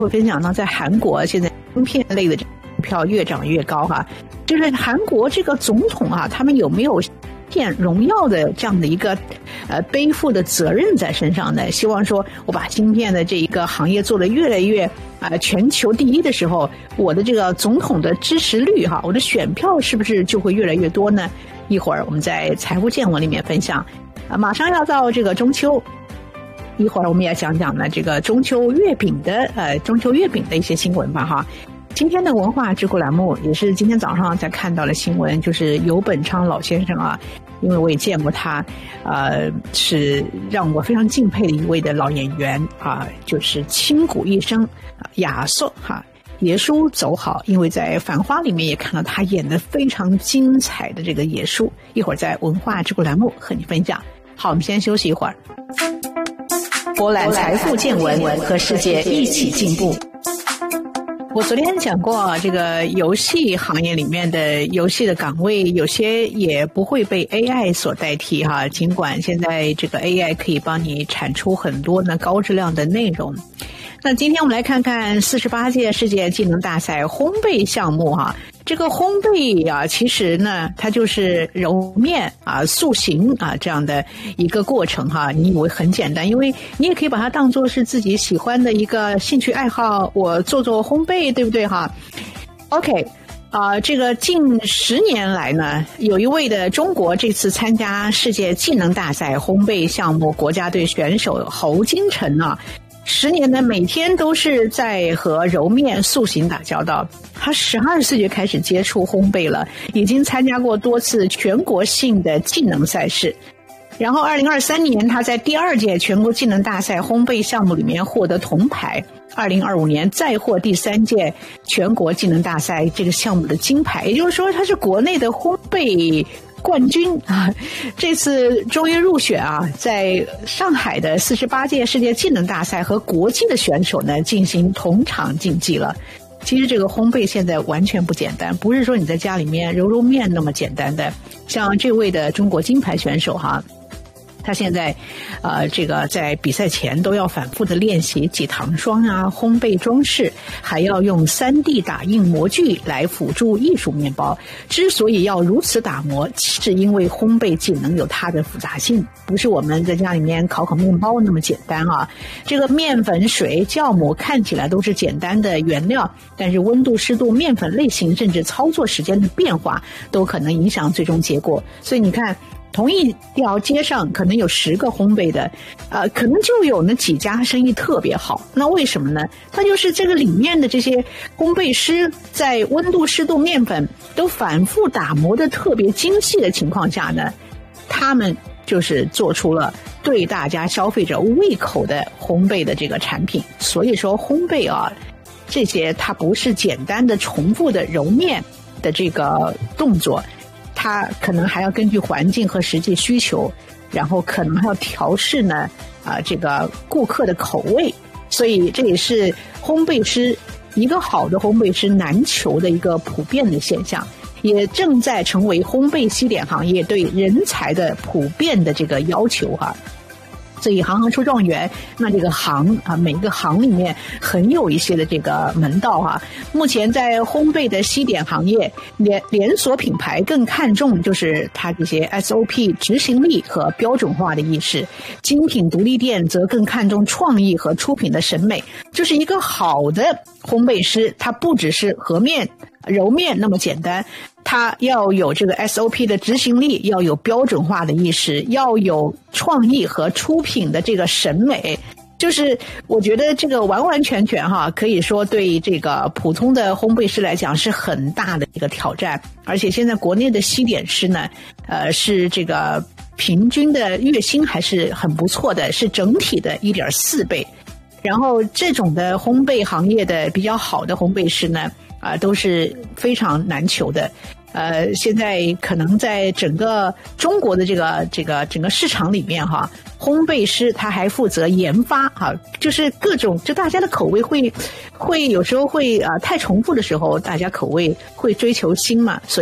会分享到，在韩国现在芯片类的股票越涨越高哈，就是韩国这个总统啊，他们有没有片荣耀的这样的一个背负的责任在身上呢？希望说我把芯片的这一个行业做得越来越全球第一的时候，我的这个总统的支持率哈，我的选票是不是就会越来越多呢？一会儿我们在财富见闻里面分享马上要到这个中秋，一会儿我们也讲讲呢这个中秋月饼的一些新闻吧哈。今天的文化智库栏目也是今天早上才看到了新闻，就是游本昌老先生啊，因为我也见过他，是让我非常敬佩的一位的老演员啊，就是倾谷一生亚瑟哈，耶稣走好，因为在《繁花》里面也看到他演得非常精彩的这个耶稣，一会儿在文化智库栏目和你分享。好，我们先休息一会儿。博览财富见闻，和世界一起进步。我昨天讲过，这个游戏行业里面的游戏的岗位，有些也不会被 AI 所代替哈。尽管现在这个 AI 可以帮你产出很多呢高质量的内容。那今天我们来看看48届世界技能大赛烘焙项目哈。这个烘焙啊，其实呢，它就是揉面啊、塑形啊这样的一个过程哈。你以为很简单，因为你也可以把它当作是自己喜欢的一个兴趣爱好，我做烘焙，对不对哈 ？OK。这个近10年来呢，有一位的中国这次参加世界技能大赛烘焙项目国家队选手侯金晨啊，10年呢每天都是在和揉面塑形打交道。他12岁就开始接触烘焙了，已经参加过多次全国性的技能赛事。然后2023年他在第2届全国技能大赛烘焙项目里面获得铜牌，2025年再获第3届全国技能大赛这个项目的金牌，也就是说他是国内的烘焙冠军啊！这次终于入选啊，在上海的48届世界技能大赛和国际的选手呢进行同场竞技了。其实这个烘焙现在完全不简单，不是说你在家里面揉面那么简单的。像这位的中国金牌选手哈，他现在这个在比赛前都要反复的练习挤糖霜啊、烘焙装饰，还要用 3D 打印模具来辅助艺术面包。之所以要如此打磨，是因为烘焙技能有它的复杂性，不是我们在家里面烤面包那么简单啊。这个面粉、水、酵母看起来都是简单的原料，但是温度、湿度、面粉类型甚至操作时间的变化都可能影响最终结果。所以你看，同一条街上可能有10个烘焙的，可能就有那几家生意特别好。那为什么呢？它就是这个里面的这些烘焙师在温度、湿度、面粉都反复打磨的特别精细的情况下呢，他们就是做出了对大家消费者胃口的烘焙的这个产品。所以说烘焙啊，这些它不是简单的重复的揉面的这个动作，它可能还要根据环境和实际需求，然后可能还要调试呢这个顾客的口味。所以这也是烘焙师一个好的烘焙师难求的一个普遍的现象，也正在成为烘焙西点行业对人才的普遍的这个要求哈。所以行行出状元，那这个行啊，每个行里面很有一些的这个门道哈。目前在烘焙的西点行业，连锁品牌更看重就是它这些 SOP 执行力和标准化的意识，精品独立店则更看重创意和出品的审美。就是一个好的烘焙师，他不只是和面揉面那么简单，他要有这个 SOP 的执行力，要有标准化的意识，要有创意和出品的这个审美。就是我觉得这个完完全全哈，可以说对这个普通的烘焙师来讲是很大的一个挑战。而且现在国内的西点师呢，是这个平均的月薪还是很不错的，是整体的 1.4 倍。然后这种的烘焙行业的比较好的烘焙师呢，都是非常难求的。现在可能在整个中国的这个整个市场里面哈，烘焙师他还负责研发哈，就是各种就大家的口味会有时候会太重复的时候，大家口味会追求新嘛，所以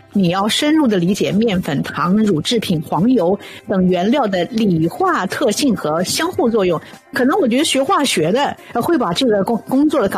你要深入的理解面粉、糖、乳制品、黄油等原料的理化特性和相互作用。可能我觉得学化学的会把这个工作的岗